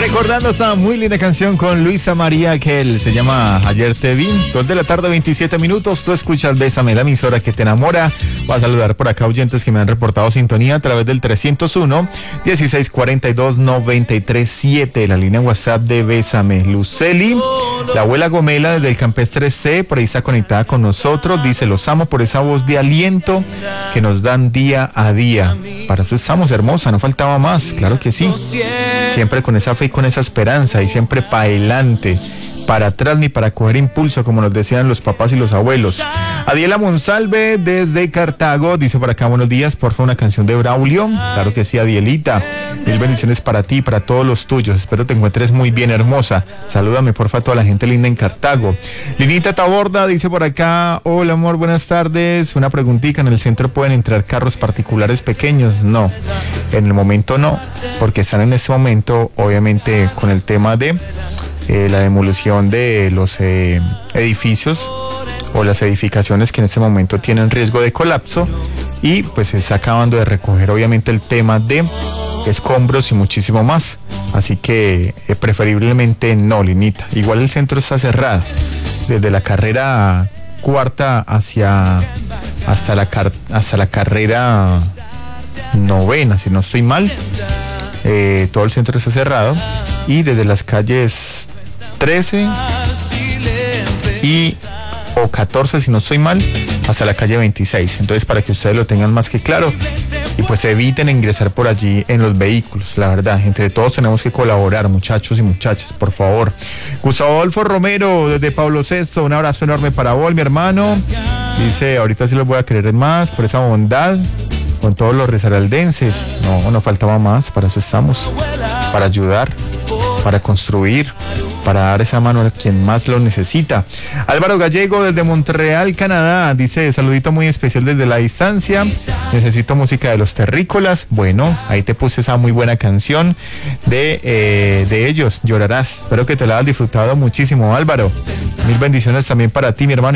Recordando esta muy linda canción con Luisa María, que se llama Ayer te vi. 2 de la tarde, 27 minutos. Tú escuchas Bésame, la emisora que te enamora. Voy a saludar por acá oyentes que me han reportado sintonía a través del 301-1642-937, la línea WhatsApp de Bésame. Luceli, la abuela Gomela desde el Campestre C, por ahí está conectada con nosotros. Dice, los amo por esa voz de aliento que nos dan día a día. Para eso estamos, hermosa, no faltaba más, claro que sí. Siempre con esa fe y con esa esperanza, y siempre para adelante, para atrás ni para coger impulso, como nos decían los papás y los abuelos. Adiela Monsalve desde Cartago dice por acá, buenos días, por favor una canción de Braulio. Claro que sí, Adielita, mil bendiciones para ti y para todos los tuyos, espero te encuentres muy bien, hermosa. Salúdame porfa a toda la gente linda en Cartago. Linita Taborda dice por acá, hola amor, buenas tardes, una preguntita, ¿en el centro pueden entrar carros particulares pequeños? No, en el momento no, porque están en este momento obviamente con el tema de la demolición de los edificios o las edificaciones que en este momento tienen riesgo de colapso, y pues se está acabando de recoger obviamente el tema de escombros y muchísimo más, así que preferiblemente no, Linita. Igual el centro está cerrado desde la carrera cuarta hasta la carrera novena, si no estoy mal. Todo el centro está cerrado, y desde las calles 13 o 14, si no estoy mal, hasta la calle 26. Entonces, para que ustedes lo tengan más que claro, y pues eviten ingresar por allí en los vehículos. La verdad, entre todos tenemos que colaborar, muchachos y muchachas, por favor. Gustavo Adolfo Romero desde Pablo VI, un abrazo enorme para vos, mi hermano. Dice, ahorita sí los voy a querer más por esa bondad con todos los risaraldenses. No faltaba más, para eso estamos, para ayudar, para construir, para dar esa mano a quien más lo necesita. Álvaro Gallego desde Montreal, Canadá, dice, saludito muy especial desde la distancia, necesito música de Los Terrícolas. Bueno, ahí te puse esa muy buena canción de ellos, Llorarás. Espero que te la hayas disfrutado muchísimo, Álvaro. Mil bendiciones también para ti, mi hermano.